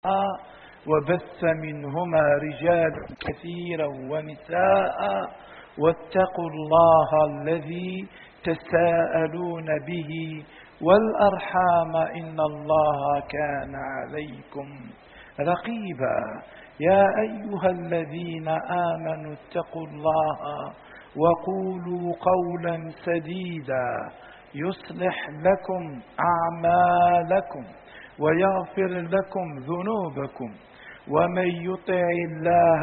وبث منهما رجال كثيرا ونساء واتقوا الله الذي تساءلون به والأرحام إن الله كان عليكم رقيبا يا أيها الذين آمنوا اتقوا الله وقولوا قولا سديدا يصلح لكم أعمالكم ويغفر لكم ذنوبكم ومن يطع الله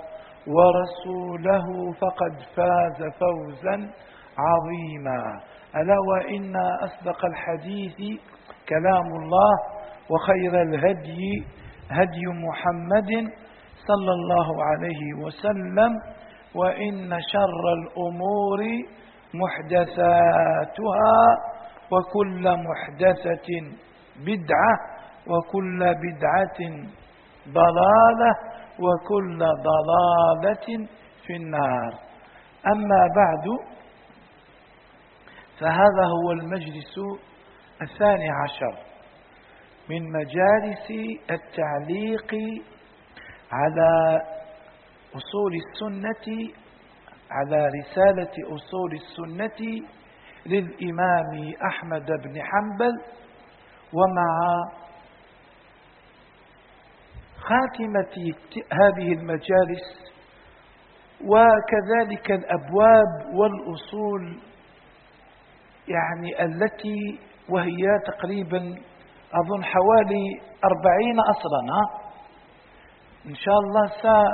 ورسوله فقد فاز فوزا عظيما ألا وإن أصدق الحديث كلام الله وخير الهدي هدي محمد صلى الله عليه وسلم وإن شر الأمور محدثاتها وكل محدثة بدعة وكل بدعة ضلالة وكل ضلالة في النار. أما بعد، فهذا هو المجلس 12 من مجالس التعليق على أصول السنة، على رسالة أصول السنة للإمام أحمد بن حنبل، ومع خاتمة هذه المجالس وكذلك الأبواب والأصول يعني التي وهي تقريبا أظن حوالي 40 أصلا، إن شاء الله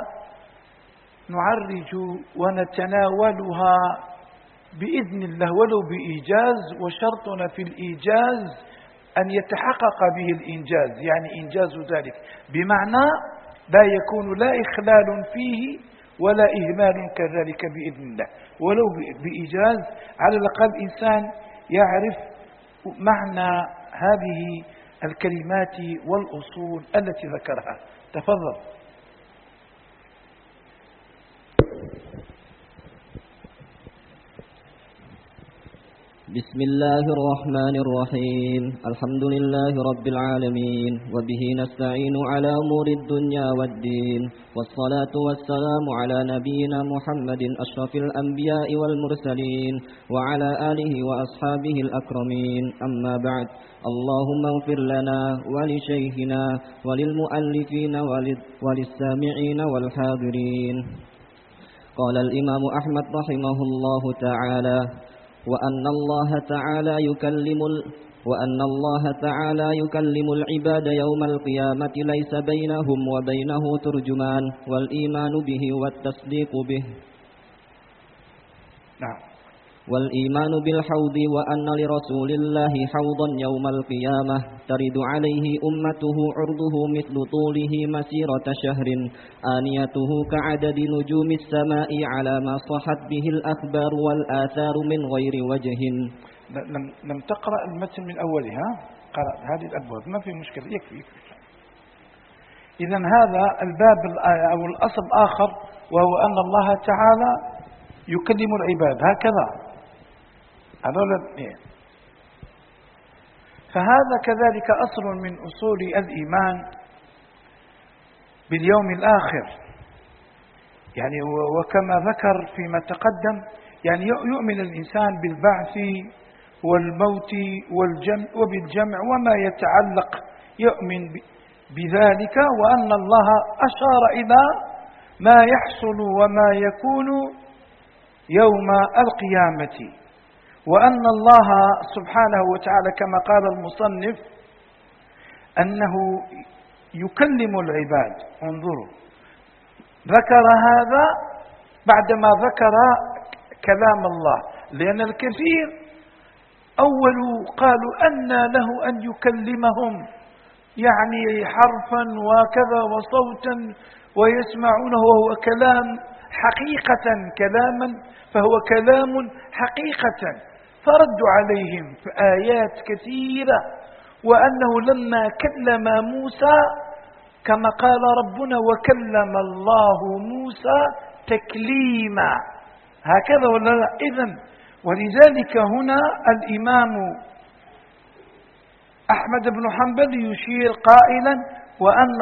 سنعرج ونتناولها بإذن الله ولو بإيجاز، وشرطنا في الإيجاز أن يتحقق به الإنجاز، يعني إنجاز ذلك بمعنى لا يكون لا إخلال فيه ولا إهمال كذلك بإذن الله، ولو بإيجاز على الأقل إنسان يعرف معنى هذه الكلمات والأصول التي ذكرها. تفضل. بسم الله الرحمن الرحيم. الحمد لله رب العالمين، وبه نستعين على أمور الدنيا والدين، والصلاة والسلام على نبينا محمد أشرف الأنبياء والمرسلين وعلى آله وأصحابه الأكرمين. أما بعد، اللهم اغفر لنا ولشيخنا وللمؤلفين وللسامعين والحاضرين. قال الإمام أحمد رحمه الله تعالى: وأن الله تعالى يكلم العباد يوم القيامة ليس بينهم وبينه ترجمان، والإيمان به والتصديق به. نعم. والإيمان بالحوض، وأن لرسول الله حوضا يوم القيامة ترد عليه أمته عرضه مثل طوله مسيرة شهر، آنيته كعدد نجوم السماء على ما صحت به الأخبار والآثار من غير وجه. لم تقرأ المتن من أولها، قرأت هذه الأبواب، ما في مشكلة، يكفي. إذن هذا الباب أو الأصل آخر، وهو أن الله تعالى يكلم العباد هكذا. فهذا كذلك أصل من أصول الإيمان باليوم الآخر، يعني وكما ذكر فيما تقدم، يعني يؤمن الإنسان بالبعث والموت وبالجمع وما يتعلق، يؤمن بذلك، وأن الله أشار إلى ما يحصل وما يكون يوم القيامة، وأن الله سبحانه وتعالى كما قال المصنف أنه يكلم العباد. انظروا، ذكر هذا بعدما ذكر كلام الله، لأن الكثير أول قالوا أن له أن يكلمهم، يعني حرفا وكذا وصوتا ويسمعونه، وهو كلام حقيقة، كلاما فهو كلام حقيقة. فردوا عليهم في آيات كثيرة، وأنه لما كلم موسى كما قال ربنا: وكلم الله موسى تكليما، هكذا ولا لا؟ إذن ولذلك هنا الإمام أحمد بن حنبل يشير قائلا: وأن